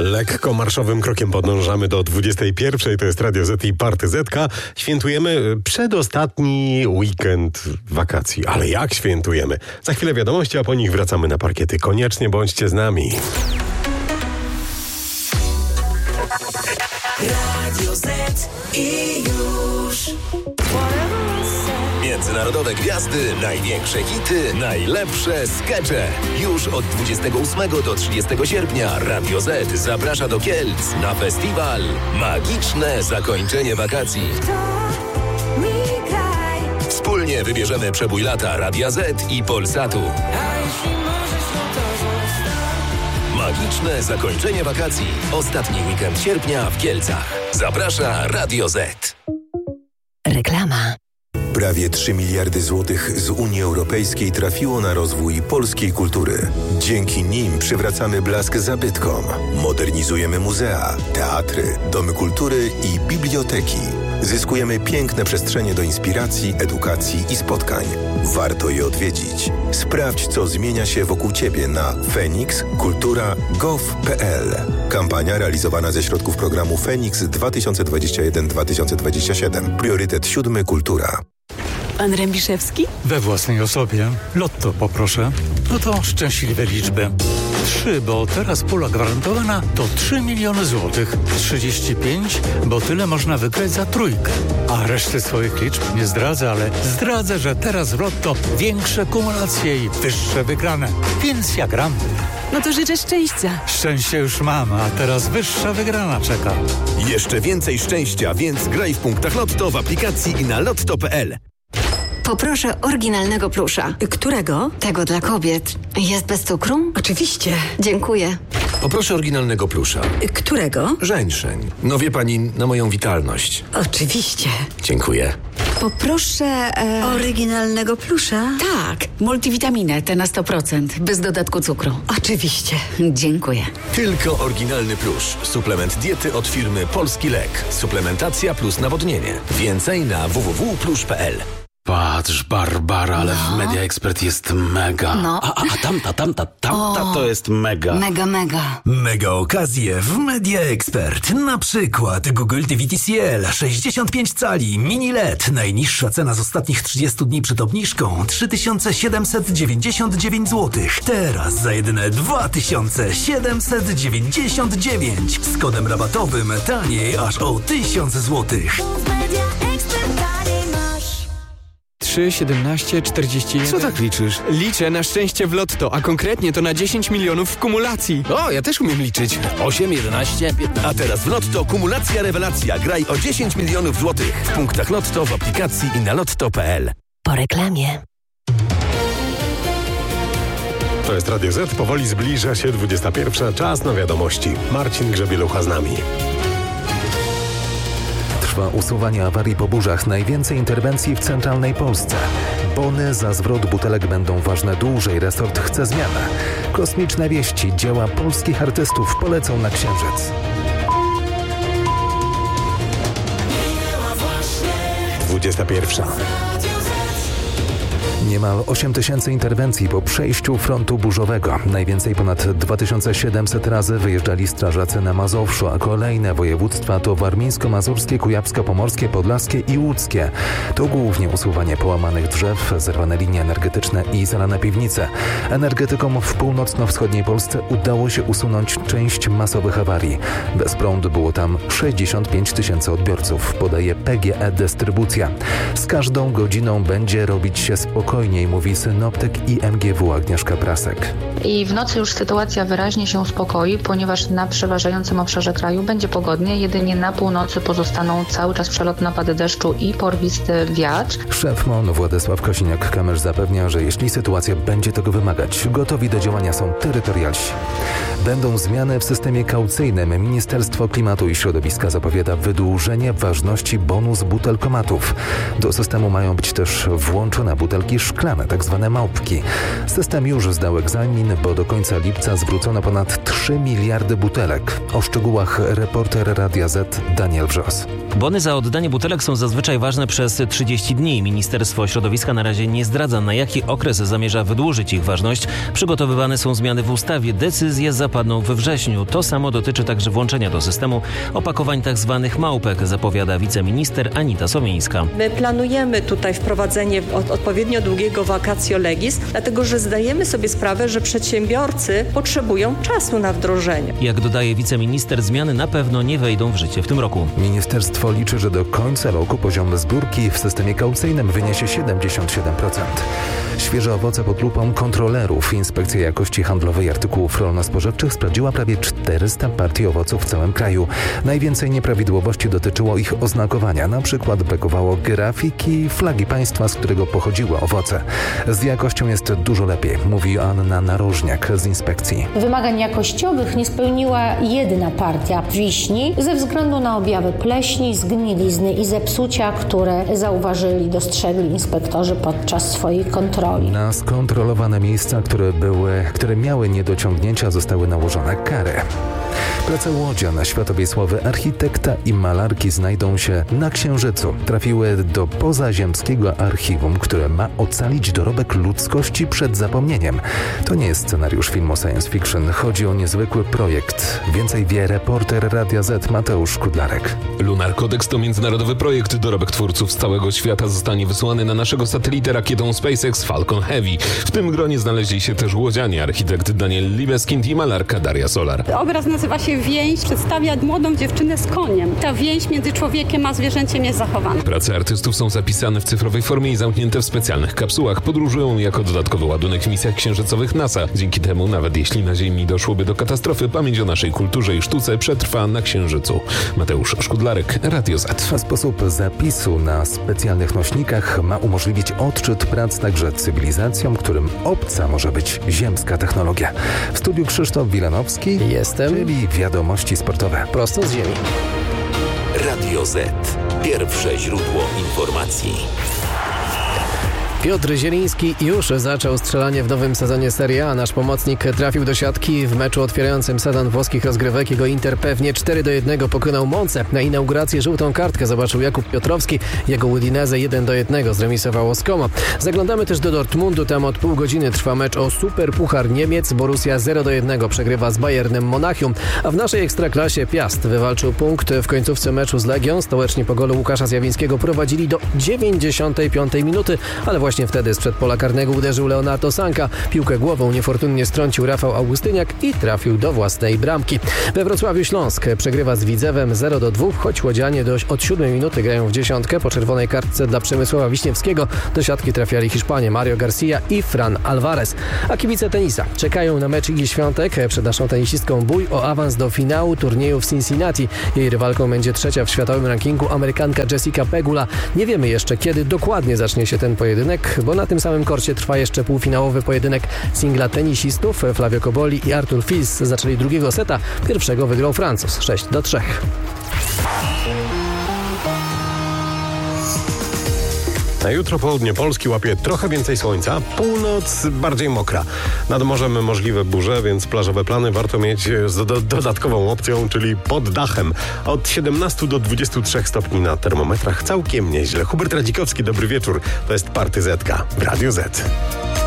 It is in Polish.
Lekko marszowym krokiem podążamy do 21. To jest Radio Z i Party Zetka. Świętujemy przedostatni weekend wakacji. Ale jak świętujemy? Za chwilę wiadomości, a po nich wracamy na parkiety. Koniecznie bądźcie z nami. Radio Z i już. Międzynarodowe gwiazdy, największe hity, najlepsze skecze. Już od 28 do 30 sierpnia Radio Z zaprasza do Kielc na festiwal Magiczne zakończenie wakacji. Wspólnie wybierzemy przebój lata Radia Z i Polsatu. Magiczne zakończenie wakacji. Ostatni weekend sierpnia w Kielcach. Zaprasza Radio Z. Reklama. Prawie 3 miliardy złotych z Unii Europejskiej trafiło na rozwój polskiej kultury. Dzięki nim przywracamy blask zabytkom, modernizujemy muzea, teatry, domy kultury i biblioteki. Zyskujemy piękne przestrzenie do inspiracji, edukacji i spotkań. Warto je odwiedzić. Sprawdź, co zmienia się wokół Ciebie na fenixkultura.gov.pl. Kampania realizowana ze środków programu Feniks 2021-2027. Priorytet 7. Kultura. Pan Rębiszewski? We własnej osobie. Lotto poproszę. No to szczęśliwe liczby. 3, bo teraz pula gwarantowana to 3 miliony złotych. 35, bo tyle można wygrać za trójkę. A reszty swoich liczb nie zdradzę, ale zdradzę, że teraz w Lotto większe kumulacje i wyższe wygrane. Więc ja gram. No to życzę szczęścia. Szczęście już mam, a teraz wyższa wygrana czeka. Jeszcze więcej szczęścia, więc graj w punktach Lotto w aplikacji i na lotto.pl. Poproszę oryginalnego plusza. Którego? Tego dla kobiet. Jest bez cukru? Oczywiście. Dziękuję. Poproszę oryginalnego plusza. Którego? Żeńszeń. No wie pani, na moją witalność. Oczywiście. Dziękuję. Poproszę oryginalnego plusza. Tak, multivitaminę, te na 100%, bez dodatku cukru. Oczywiście. Dziękuję. Tylko oryginalny plusz. Suplement diety od firmy Polski Lek. Suplementacja plus nawodnienie. Więcej na www.plusz.pl. Patrz, Barbara, ale w Media Expert jest mega. No. A tamta to jest mega. Mega. Mega okazje w Media Expert. Na przykład Google TV TCL 65 cali mini LED. Najniższa cena z ostatnich 30 dni przed obniżką 3799 zł. Teraz za jedyne 2799. Z kodem rabatowym taniej aż o 1000 zł. 3, 17, 41. Co tak liczysz? Liczę na szczęście w Lotto, a konkretnie to na 10 milionów w kumulacji. O, ja też umiem liczyć. 8, 11, 15. A teraz w Lotto kumulacja rewelacja. Graj o 10 milionów złotych. W punktach Lotto, w aplikacji i na lotto.pl. Po reklamie. To jest Radio Z. Powoli zbliża się 21. Czas na wiadomości. Marcin Grzebielucha z nami. Trwa usuwanie awarii po burzach. Najwięcej interwencji w centralnej Polsce. Bony za zwrot butelek będą ważne dłużej. Resort chce zmianę. Kosmiczne wieści. Dzieła polskich artystów polecą na Księżyc. 21. Niemal 8 tysięcy interwencji po przejściu frontu burzowego. Najwięcej ponad 2700 razy wyjeżdżali strażacy na Mazowszu, a kolejne województwa to warmińsko-mazurskie, kujawsko-pomorskie, podlaskie i łódzkie. To głównie usuwanie połamanych drzew, zerwane linie energetyczne i zalane piwnice. Energetykom w północno-wschodniej Polsce udało się usunąć część masowych awarii. Bez prądu było tam 65 tysięcy odbiorców, podaje PGE Dystrybucja. Z każdą godziną będzie robić się spokojniej, mówi synoptyk i MGW Agnieszka Prasek. I w nocy już sytuacja wyraźnie się uspokoi, ponieważ na przeważającym obszarze kraju będzie pogodnie. Jedynie na północy pozostaną cały czas przelotne napady deszczu i porwisty wiatr. Szef MON Władysław Kosiniak-Kamysz zapewnia, że jeśli sytuacja będzie tego wymagać, gotowi do działania są terytorialsi. Będą zmiany w systemie kaucyjnym. Ministerstwo Klimatu i Środowiska zapowiada wydłużenie ważności bonus butelkomatów. Do systemu mają być też włączone butelki szklane, tak zwane małpki. System już zdał egzamin, bo do końca lipca zwrócono ponad 3 miliardy butelek. O szczegółach reporter Radia Z Daniel Wrzos. Bony za oddanie butelek są zazwyczaj ważne przez 30 dni. Ministerstwo Środowiska na razie nie zdradza, na jaki okres zamierza wydłużyć ich ważność. Przygotowywane są zmiany w ustawie. Decyzję zapadną we wrześniu. To samo dotyczy także włączenia do systemu opakowań tzw. małpek, zapowiada wiceminister Anita Sowińska. My planujemy tutaj wprowadzenie odpowiednio długiego vacatio legis, dlatego że zdajemy sobie sprawę, że przedsiębiorcy potrzebują czasu na wdrożenie. Jak dodaje wiceminister, zmiany na pewno nie wejdą w życie w tym roku. Ministerstwo liczy, że do końca roku poziom zbiórki w systemie kaucyjnym wyniesie 77%. Świeże owoce pod lupą kontrolerów. Inspekcja Jakości Handlowej Artykułów Rolno-Spożywczych sprawdziła prawie 400 partii owoców w całym kraju. Najwięcej nieprawidłowości dotyczyło ich oznakowania. Na przykład brakowało grafiki flagi państwa, z którego pochodziły owoce. Z jakością jest dużo lepiej, mówi Anna Narożniak z inspekcji. Wymagań jakościowych nie spełniła jedna partia wiśni ze względu na objawy pleśni, zgnilizny i zepsucia, które dostrzegli inspektorzy podczas swojej kontroli. Na skontrolowane miejsca, które miały niedociągnięcia, zostały nałożone kary. Prace łodzian światowej sławy architekta i malarki znajdą się na Księżycu. Trafiły do pozaziemskiego archiwum, które ma ocalić dorobek ludzkości przed zapomnieniem. To nie jest scenariusz filmu science fiction. Chodzi o niezwykły projekt. Więcej wie reporter Radia Z Mateusz Kudlarek. Lunar Codex to międzynarodowy projekt. Dorobek twórców z całego świata zostanie wysłany na naszego satelitę rakietą SpaceX Falcon Heavy. W tym gronie znaleźli się też łodzianie, architekt Daniel Libeskind i malarka Daria Solar. Obraz nazywa się Więź, przedstawia młodą dziewczynę z koniem. Ta więź między człowiekiem a zwierzęciem jest zachowana. Prace artystów są zapisane w cyfrowej formie i zamknięte w specjalnych kapsułach. Podróżują jako dodatkowy ładunek w misjach księżycowych NASA. Dzięki temu, nawet jeśli na Ziemi doszłoby do katastrofy, pamięć o naszej kulturze i sztuce przetrwa na Księżycu. Mateusz Szkudlarek, Radio Z. Sposób zapisu na specjalnych nośnikach ma umożliwić odczyt prac także cywilizacjom, którym obca może być ziemska technologia. W studiu Krzysztof Wilanowski, czyli wiadomości sportowe. Prosto z ziemi. Radio Z. Pierwsze źródło informacji. Piotr Zieliński już zaczął strzelanie w nowym sezonie Serie A. Nasz pomocnik trafił do siatki w meczu otwierającym sezon włoskich rozgrywek. Jego Inter pewnie 4-1 pokonał Monce. Na inaugurację żółtą kartkę zobaczył Jakub Piotrowski. Jego Udinese 1-1 zremisowało z Como. Zaglądamy też do Dortmundu. Tam od pół godziny trwa mecz o Superpuchar Niemiec. Borussia 0-1 przegrywa z Bayernem Monachium. A w naszej Ekstraklasie Piast wywalczył punkt w końcówce meczu z Legią. Stołeczni po golu Łukasza Zjawińskiego prowadzili do 95 minuty, ale właśnie wtedy sprzed pola karnego uderzył Leonardo Sanka. Piłkę głową niefortunnie strącił Rafał Augustyniak i trafił do własnej bramki. We Wrocławiu Śląsk przegrywa z Widzewem 0-2, choć łodzianie od 7 minuty grają w dziesiątkę. Po czerwonej kartce dla Przemysława Wiśniewskiego do siatki trafiali Hiszpanie Mario Garcia i Fran Alvarez. A kibice tenisa czekają na mecz Igi Świątek. Przed naszą tenisistką bój o awans do finału turnieju w Cincinnati. Jej rywalką będzie trzecia w światowym rankingu Amerykanka Jessica Pegula. Nie wiemy jeszcze, kiedy dokładnie zacznie się ten pojedynek, bo na tym samym korcie trwa jeszcze półfinałowy pojedynek singla tenisistów. Flavio Cobolli i Artur Fils zaczęli drugiego seta. Pierwszego wygrał Francuz 6-3. Na jutro południe Polski łapie trochę więcej słońca, północ bardziej mokra. Nad morzem możliwe burze, więc plażowe plany warto mieć z dodatkową opcją, czyli pod dachem. Od 17 do 23 stopni na termometrach całkiem nieźle. Hubert Radzikowski, dobry wieczór. To jest Party Zetka w Radio Z.